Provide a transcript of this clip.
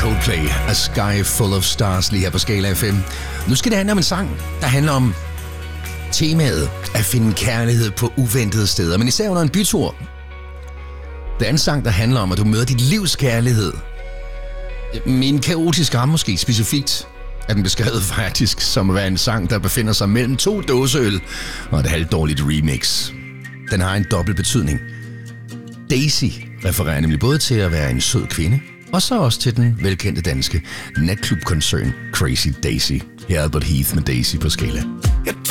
Coldplay, A Sky Full of Stars, lige her på Skala FM. Nu skal det handle om en sang, der handler om temaet at finde kærlighed på uventede steder, men især under en bytur. Det er en sang, der handler om, at du møder dit livs kærlighed. Med en kaotisk ramme måske, specifikt er den beskrevet faktisk som at være en sang, der befinder sig mellem 2 dåseøl og et halvdårligt remix. Den har en dobbelt betydning. Daisy refererer nemlig både til at være en sød kvinde, og så også til den velkendte danske natklubkoncern Crazy Daisy. Her er Albert Heath med Daisy på Skala.